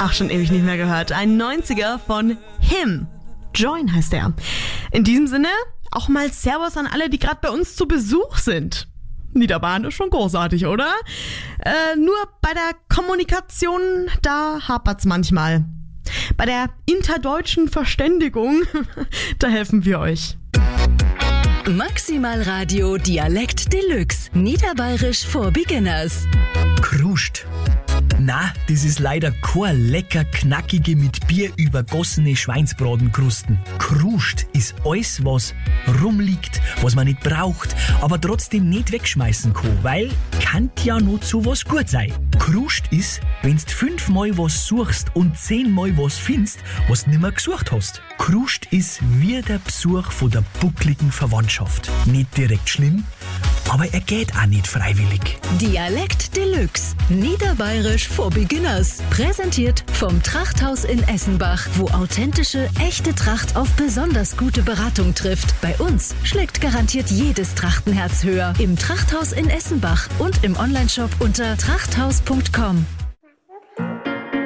Ach, schon ewig nicht mehr gehört. Ein 90er von Him. Join heißt er. In diesem Sinne auch mal Servus an alle, die gerade bei uns zu Besuch sind. Niederbayern ist schon großartig, oder? Nur bei der Kommunikation, da hapert's manchmal. Bei der interdeutschen Verständigung, da helfen wir euch. Maximal Radio Dialekt Deluxe. Niederbayerisch for Beginners. Kruscht. Na, das ist leider kein lecker, knackige, mit Bier übergossene Schweinsbratenkrusten. Kruscht ist alles, was rumliegt, was man nicht braucht, aber trotzdem nicht wegschmeißen kann, weil kann ja noch zu was gut sein. Kruscht ist, wenn's 5-mal was suchst und 10-mal was findest, was nimmer gesucht hast. Kruscht ist wie der Besuch von der buckligen Verwandtschaft. Nicht direkt schlimm, aber er geht auch nicht freiwillig. Dialekt Deluxe. Niederbayerisch for Beginners. Präsentiert vom Trachthaus in Essenbach, wo authentische, echte Tracht auf besonders gute Beratung trifft. Bei uns schlägt garantiert jedes Trachtenherz höher. Im Trachthaus in Essenbach und im Onlineshop unter trachthaus.com.